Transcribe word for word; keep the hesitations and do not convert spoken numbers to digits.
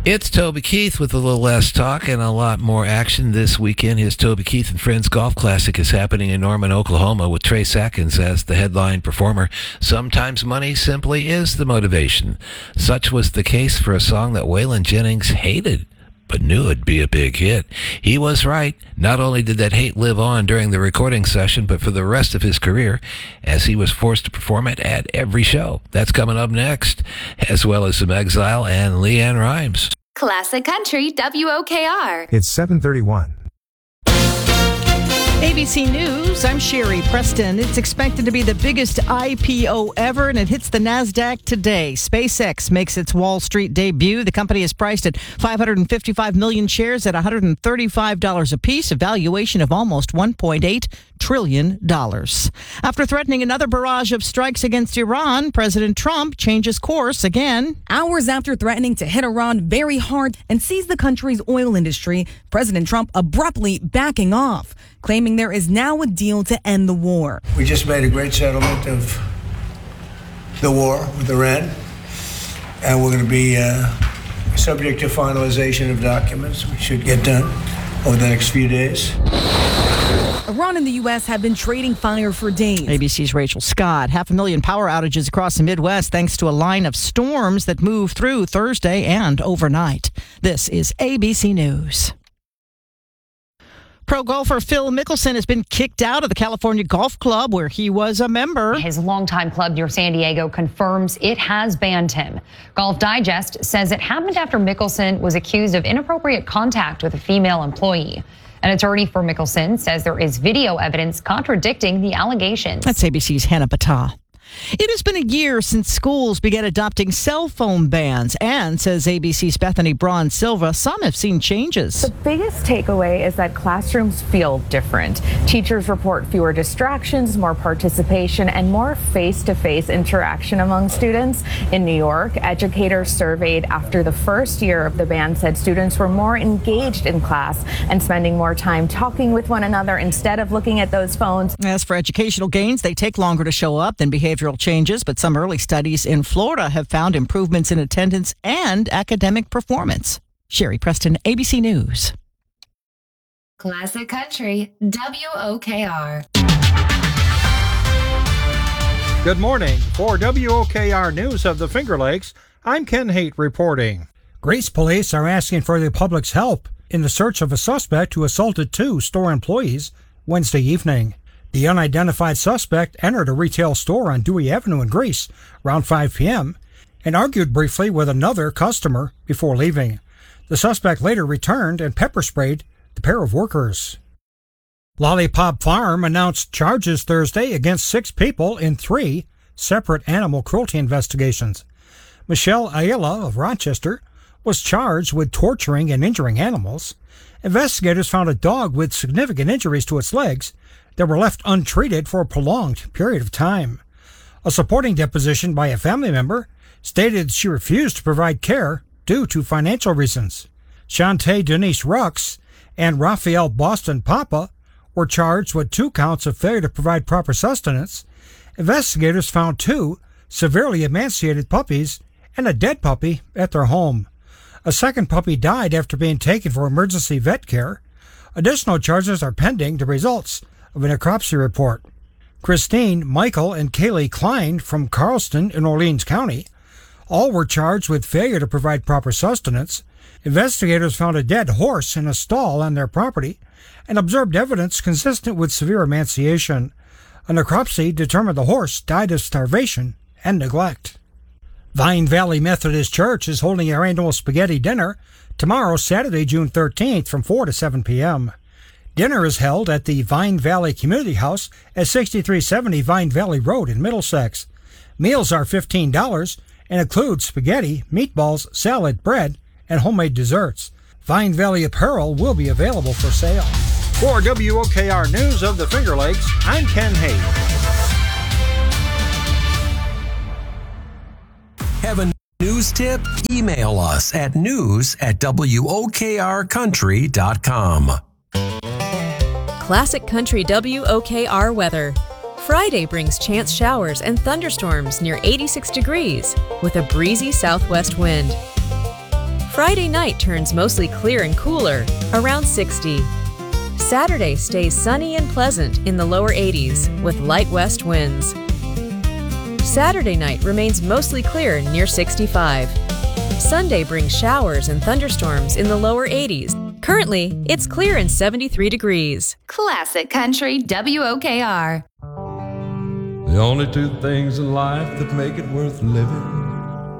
It's Toby Keith with a little less talk and a lot more action this weekend. His Toby Keith and Friends Golf Classic is happening in Norman, Oklahoma, with Trey Sackins as the headline performer. Sometimes money simply is the motivation. Such was the case for a song that Waylon Jennings hated, but knew it'd be a big hit. He was right. Not only did that hate live on during the recording session, but for the rest of his career, as he was forced to perform it at every show. That's coming up next, as well as some Exile and Leanne Rimes. Classic Country W O K R. It's seven thirty-one. A B C News, I'm Sherry Preston. It's expected to be the biggest I P O ever, and it hits the NASDAQ today. SpaceX makes its Wall Street debut. The company is priced at five hundred fifty-five million shares at one hundred thirty-five dollars apiece, a valuation of almost one point eight trillion dollars. After threatening another barrage of strikes against Iran, President Trump changes course again. Hours after threatening to hit Iran very hard and seize the country's oil industry, President Trump abruptly backing off, claiming there is now a deal to end the war. We just made a great settlement of the war with Iran, and we're going to be uh, subject to finalization of documents. We should get done over the next few days. Iran and the U S have been trading fire for days. A B C's Rachel Scott. Half a million power outages across the Midwest thanks to a line of storms that moved through Thursday and overnight. This is A B C News. Pro golfer Phil Mickelson has been kicked out of the California Golf Club where he was a member. His longtime club near San Diego confirms it has banned him. Golf Digest says it happened after Mickelson was accused of inappropriate contact with a female employee. An attorney for Mickelson says there is video evidence contradicting the allegations. That's A B C's Hannah Battah. It has been a year since schools began adopting cell phone bans, and, says A B C's Bethany Braun Silva, some have seen changes. The biggest takeaway is that classrooms feel different. Teachers report fewer distractions, more participation, and more face-to-face interaction among students. In New York, educators surveyed after the first year of the ban said students were more engaged in class and spending more time talking with one another instead of looking at those phones. As for educational gains, they take longer to show up than behavioral changes, but some early studies in Florida have found improvements in attendance and academic performance. Sherry Preston, A B C News. Classic Country W O K R. Good morning. For W O K R News of the Finger Lakes, I'm Ken Haight reporting. Grace police are asking for the public's help in the search of a suspect who assaulted two store employees Wednesday evening. The unidentified suspect entered a retail store on Dewey Avenue in Greece around five p.m. and argued briefly with another customer before leaving. The suspect later returned and pepper sprayed the pair of workers. Lollipop Farm announced charges Thursday against six people in three separate animal cruelty investigations. Michelle Ayala of Rochester was charged with torturing and injuring animals. Investigators found a dog with significant injuries to its legs that were left untreated for a prolonged period of time. A supporting deposition by a family member stated she refused to provide care due to financial reasons. Shantae Denise Rux and Raphael Boston Papa were charged with two counts of failure to provide proper sustenance. Investigators found two severely emaciated puppies and a dead puppy at their home. A second puppy died after being taken for emergency vet care. Additional charges are pending the results of a necropsy report. Christine, Michael, and Kaylee Klein from Carlston in Orleans County all were charged with failure to provide proper sustenance. Investigators found a dead horse in a stall on their property and observed evidence consistent with severe emaciation. A necropsy determined the horse died of starvation and neglect. Vine Valley Methodist Church is holding their annual spaghetti dinner tomorrow, Saturday, June thirteenth, from four to seven p.m. Dinner is held at the Vine Valley Community House at sixty-three seventy Vine Valley Road in Middlesex. Meals are fifteen dollars and include spaghetti, meatballs, salad, bread, and homemade desserts. Vine Valley apparel will be available for sale. For W O K R News of the Finger Lakes, I'm Ken Haight. Have a news tip? Email us at news at W O K R country dot com. Classic Country W O K R weather. Friday brings chance showers and thunderstorms near eighty-six degrees with a breezy southwest wind. Friday night turns mostly clear and cooler, around sixty. Saturday stays sunny and pleasant in the lower eighties with light west winds. Saturday night remains mostly clear near sixty-five. Sunday brings showers and thunderstorms in the lower eighties. Currently, it's clear and seventy-three degrees. Classic Country W O K R. The only two things in life that make it worth living